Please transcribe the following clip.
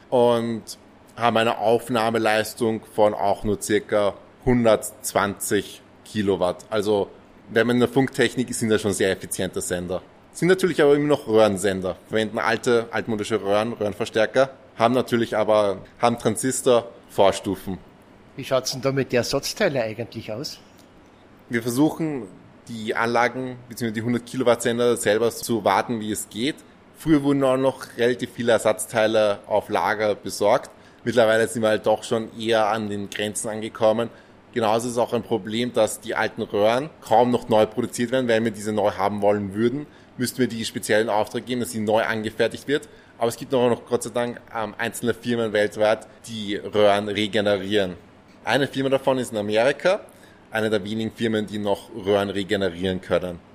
und haben eine Aufnahmeleistung von auch nur circa 120 Kilowatt. Also wenn man in der Funktechnik ist, sind das schon sehr effiziente Sender. Sind natürlich aber immer noch Röhrensender, verwenden altmodische Röhrenverstärker, haben Transistor-Vorstufen. Wie schaut's denn da mit den Ersatzteilen eigentlich aus? Wir versuchen, die Anlagen bzw. die 100 Kilowatt Sender selber zu warten, wie es geht. Früher wurden auch noch relativ viele Ersatzteile auf Lager besorgt. Mittlerweile sind wir halt doch schon eher an den Grenzen angekommen. Genauso ist es auch ein Problem, dass die alten Röhren kaum noch neu produziert werden. Wenn wir diese neu haben wollen würden, müssten wir die speziellen Auftrag geben, dass sie neu angefertigt wird. Aber es gibt noch Gott sei Dank einzelne Firmen weltweit, die Röhren regenerieren. Eine Firma davon ist in Amerika, eine der wenigen Firmen, die noch Röhren regenerieren können.